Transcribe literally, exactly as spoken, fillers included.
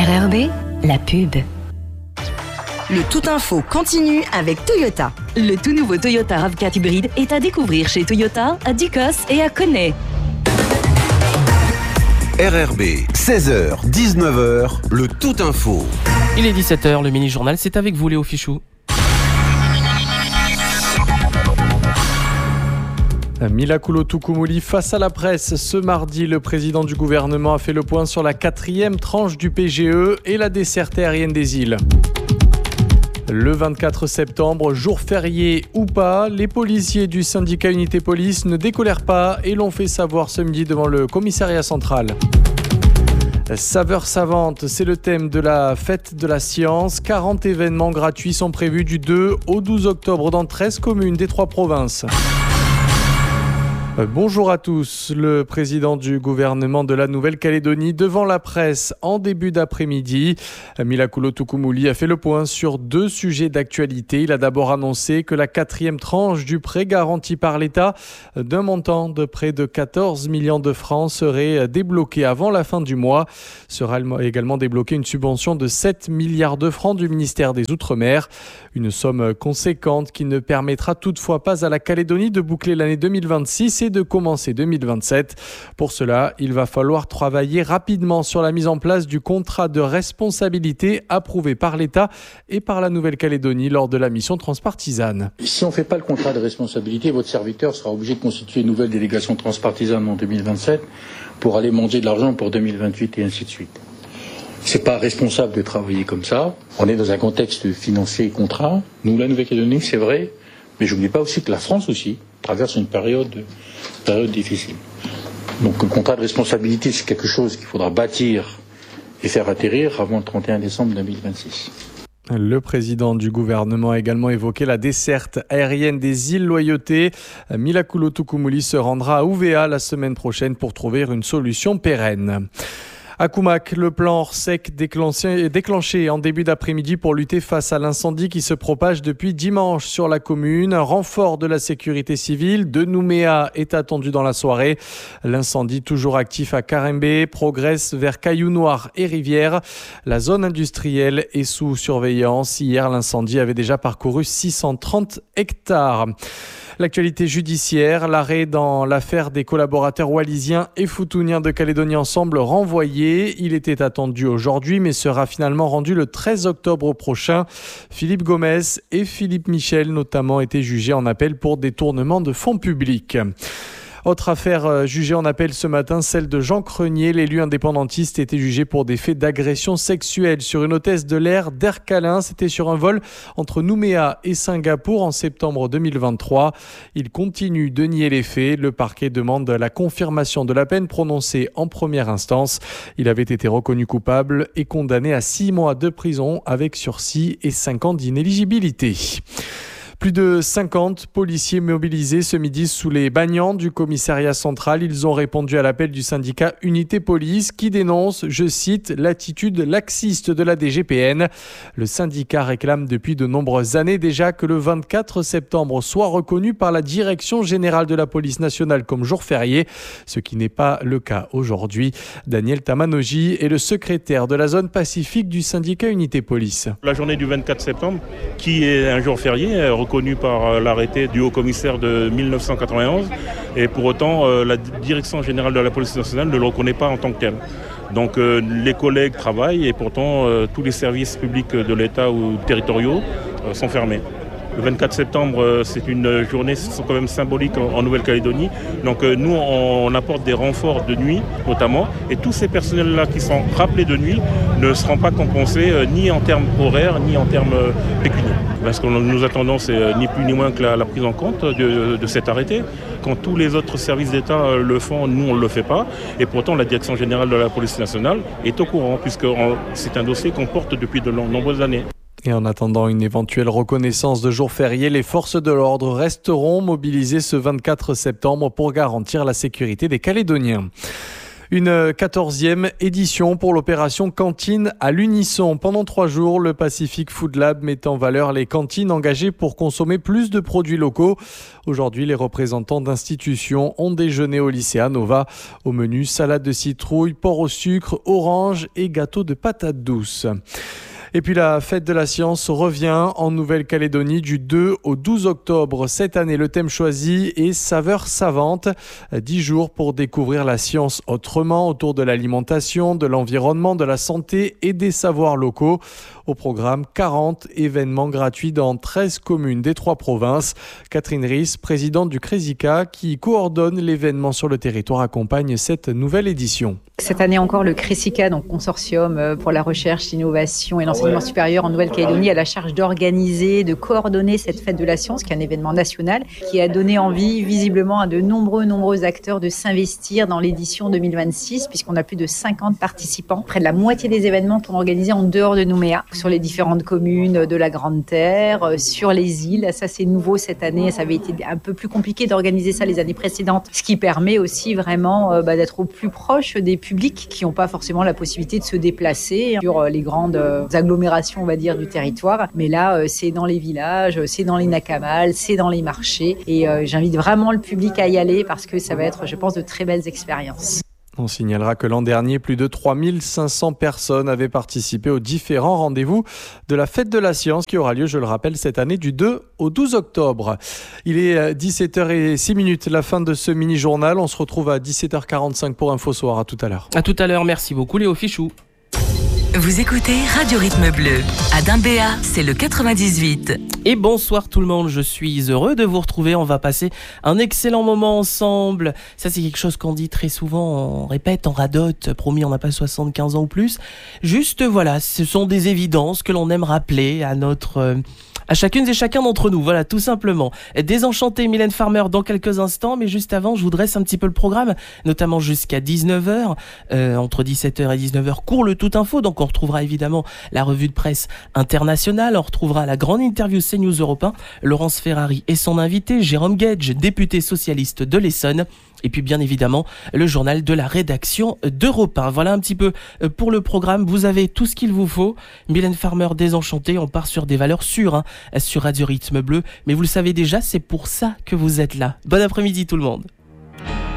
R R B, la pub. Le Tout Info continue avec Toyota. Le tout nouveau Toyota RAV quatre hybride est à découvrir chez Toyota, à Ducos et à Connay. R R B, seize heures, dix-neuf heures, le Tout Info. Il est dix-sept heures, le mini-journal, c'est avec vous Léo Fichou. Mila Coulot-Toukoumoli face à la presse. Ce mardi, le président du gouvernement a fait le point sur la quatrième tranche du P G E et la desserte aérienne des îles. Le vingt-quatre septembre, jour férié ou pas, les policiers du syndicat Unité Police ne décolèrent pas et l'ont fait savoir ce midi devant le commissariat central. Saveurs savantes, c'est le thème de la fête de la science. quarante événements gratuits sont prévus du deux au douze octobre dans treize communes des trois provinces. Bonjour à tous. Le président du gouvernement de la Nouvelle-Calédonie devant la presse en début d'après-midi. Mila Coulot-Toukoumoli a fait le point sur deux sujets d'actualité. Il a d'abord annoncé que la quatrième tranche du prêt garanti par l'État d'un montant de près de quatorze millions de francs serait débloquée avant la fin du mois. Sera également débloquée une subvention de sept milliards de francs du ministère des Outre-mer. Une somme conséquente qui ne permettra toutefois pas à la Calédonie de boucler l'année deux mille vingt-six et de commencer deux mille vingt-sept. Pour cela, il va falloir travailler rapidement sur la mise en place du contrat de responsabilité approuvé par l'État et par la Nouvelle-Calédonie lors de la mission transpartisane. Si on ne fait pas le contrat de responsabilité, votre serviteur sera obligé de constituer une nouvelle délégation transpartisane en deux mille vingt-sept pour aller manger de l'argent pour deux mille vingt-huit et ainsi de suite. C'est pas responsable de travailler comme ça. On est dans un contexte financier contraint. Nous, la Nouvelle-Calédonie, c'est vrai, mais je n'oublie pas aussi que la France aussi traverse une période, une période difficile. Donc le contrat de responsabilité, c'est quelque chose qu'il faudra bâtir et faire atterrir avant le trente et un décembre deux mille vingt-six. Le président du gouvernement a également évoqué la desserte aérienne des îles Loyauté. Mila Coulot-Toukoumoli se rendra à Ouvéa la semaine prochaine pour trouver une solution pérenne. À Koumak, le plan Orsec déclenché, déclenché en début d'après-midi pour lutter face à l'incendie qui se propage depuis dimanche sur la commune. Un renfort de la sécurité civile de Nouméa est attendu dans la soirée. L'incendie, toujours actif à Karembé, progresse vers Cailloux Noir et Rivière. La zone industrielle est sous surveillance. Hier, l'incendie avait déjà parcouru six cent trente hectares. L'actualité judiciaire, l'arrêt dans l'affaire des collaborateurs wallisiens et foutouniens de Calédonie Ensemble renvoyé. Il était attendu aujourd'hui mais sera finalement rendu le treize octobre prochain. Philippe Gomez et Philippe Michel notamment étaient jugés en appel pour détournement de fonds publics. Autre affaire jugée en appel ce matin, celle de Jean Crenier. L'élu indépendantiste était jugé pour des faits d'agression sexuelle sur une hôtesse de l'air d'Ercalin. C'était sur un vol entre Nouméa et Singapour en septembre deux mille vingt-trois. Il continue de nier les faits. Le parquet demande la confirmation de la peine prononcée en première instance. Il avait été reconnu coupable et condamné à six mois de prison avec sursis et cinq ans d'inéligibilité. Plus de cinquante policiers mobilisés ce midi sous les bagnants du commissariat central. Ils ont répondu à l'appel du syndicat Unité Police qui dénonce, je cite, l'attitude laxiste de la D G P N. Le syndicat réclame depuis de nombreuses années déjà que le vingt-quatre septembre soit reconnu par la Direction générale de la police nationale comme jour férié, ce qui n'est pas le cas aujourd'hui. Daniel Tamanoji est le secrétaire de la zone pacifique du syndicat Unité Police. La journée du vingt-quatre septembre, qui est un jour férié, reconnu par l'arrêté du haut-commissaire de mille neuf cent quatre-vingt-onze, et pour autant euh, la direction générale de la police nationale ne le reconnaît pas en tant que tel. Donc euh, les collègues travaillent et pourtant euh, tous les services publics de l'État ou territoriaux euh, sont fermés. Le vingt-quatre septembre, euh, c'est une journée quand même symbolique en, en Nouvelle-Calédonie. Donc euh, nous, on, on apporte des renforts de nuit notamment, et tous ces personnels-là qui sont rappelés de nuit ne seront pas compensés euh, ni en termes horaires, ni en termes euh, pécuniaires. Parce que nous attendons, c'est euh, ni plus ni moins que la, la prise en compte de, de cet arrêté. Quand tous les autres services d'État euh, le font, nous on ne le fait pas. Et pourtant, la Direction générale de la police nationale est au courant, puisque on, c'est un dossier qu'on porte depuis de long, nombreuses années. Et en attendant une éventuelle reconnaissance de jour férié, les forces de l'ordre resteront mobilisées ce vingt-quatre septembre pour garantir la sécurité des Calédoniens. Une quatorzième édition pour l'opération Cantine à l'unisson. Pendant trois jours, le Pacific Food Lab met en valeur les cantines engagées pour consommer plus de produits locaux. Aujourd'hui, les représentants d'institutions ont déjeuné au lycée Nova. Au menu, salade de citrouille, porc au sucre, orange et gâteau de patates douces. Et puis la fête de la science revient en Nouvelle-Calédonie du deux au douze octobre. Cette année, le thème choisi est saveurs savantes. Dix jours pour découvrir la science autrement autour de l'alimentation, de l'environnement, de la santé et des savoirs locaux. Au programme, quarante événements gratuits dans treize communes des trois provinces. Catherine Ries, présidente du CRESICA, qui coordonne l'événement sur le territoire, accompagne cette nouvelle édition. Cette année encore, le CRESICA, donc Consortium pour la recherche, l'innovation et l'enseignement supérieur en Nouvelle-Calédonie, a la charge d'organiser, de coordonner cette fête de la science, qui est un événement national, qui a donné envie visiblement à de nombreux, nombreux acteurs de s'investir dans l'édition deux mille vingt-six, puisqu'on a plus de cinquante participants. Près de la moitié des événements sont organisés en dehors de Nouméa, sur les différentes communes de la Grande Terre, sur les îles. Ça, c'est nouveau cette année. Ça avait été un peu plus compliqué d'organiser ça les années précédentes, ce qui permet aussi vraiment euh, bah, d'être au plus proche des publics qui n'ont pas forcément la possibilité de se déplacer sur les grandes agglomérations, on va dire, du territoire. Mais là, c'est dans les villages, c'est dans les nakamal, c'est dans les marchés. Et euh, j'invite vraiment le public à y aller parce que ça va être, je pense, de très belles expériences. On signalera que l'an dernier, plus de trois mille cinq cents personnes avaient participé aux différents rendez-vous de la Fête de la Science qui aura lieu, je le rappelle, cette année du deux au douze octobre. Il est dix-sept heures zéro six minutes, la fin de ce mini-journal. On se retrouve à dix-sept heures quarante-cinq pour Info Soir. À tout à l'heure. À tout à l'heure, merci beaucoup Léo Fichou. Vous écoutez Radio Rythme Bleu. À Dimbéa, c'est le quatre-vingt-dix-huit. Et bonsoir tout le monde, je suis heureux de vous retrouver. On va passer un excellent moment ensemble. Ça, c'est quelque chose qu'on dit très souvent, on répète, on radote. Promis, on n'a pas soixante-quinze ans ou plus. Juste, voilà, ce sont des évidences que l'on aime rappeler à notre... Euh, à chacune et chacun d'entre nous, voilà, tout simplement. Désenchanté, Mylène Farmer dans quelques instants, mais juste avant, je vous dresse un petit peu le programme, notamment jusqu'à dix-neuf heures, euh, entre dix-sept heures et dix-neuf heures, court le Tout Info, donc on retrouvera évidemment la revue de presse internationale, on retrouvera la grande interview CNews Europe un, Laurence Ferrari et son invité, Jérôme Gage, député socialiste de l'Essonne, et puis bien évidemment le journal de la rédaction d'Europe un. Voilà un petit peu pour le programme, vous avez tout ce qu'il vous faut. Mylène Farmer désenchantée, on part sur des valeurs sûres hein, sur Radio Rythme Bleu, mais vous le savez déjà, c'est pour ça que vous êtes là. Bon après-midi tout le monde.